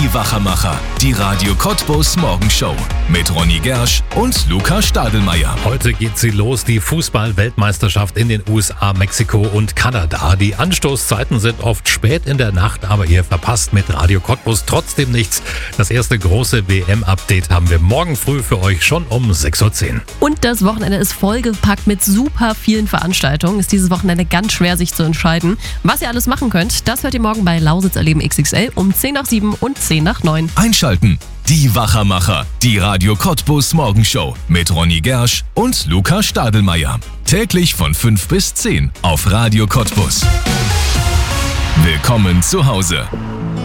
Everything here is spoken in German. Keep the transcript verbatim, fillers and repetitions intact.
Die Wachermacher, die Radio Cottbus Morgenshow mit Ronny Gersch und Luca Stadelmeier. Heute geht sie los, die Fußball-Weltmeisterschaft in den U S A, Mexiko und Kanada. Die Anstoßzeiten sind oft spät in der Nacht, aber ihr verpasst mit Radio Cottbus trotzdem nichts. Das erste große W M-Update haben wir morgen früh für euch schon um sechs Uhr zehn. Und das Wochenende ist vollgepackt mit super vielen Veranstaltungen. Ist dieses Wochenende ganz schwer, sich zu entscheiden. Was ihr alles machen könnt, das hört ihr morgen bei Lausitz erleben X X L um zehn nach sieben und zehn nach neun. Einschalten. Die Wachermacher, die Radio Cottbus Morgenshow mit Ronny Gersch und Luca Stadelmeier. Täglich von fünf bis zehn auf Radio Cottbus. Willkommen zu Hause.